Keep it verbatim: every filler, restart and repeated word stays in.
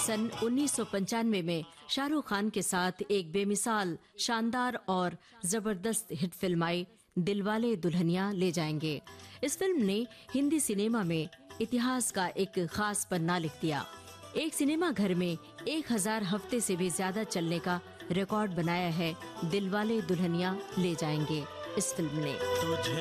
सन उन्नीस सौ पंचानवे में शाहरुख खान के साथ एक बेमिसाल, शानदार और जबरदस्त हिट फिल्म आई दिलवाले दुल्हनिया ले जाएंगे। इस फिल्म ने हिंदी सिनेमा में इतिहास का एक खास पन्ना लिख दिया। एक सिनेमा घर में एक हजार हफ्ते से भी ज्यादा चलने का रिकॉर्ड बनाया है दिलवाले दुल्हनिया ले जाएंगे इस फिल्म ने।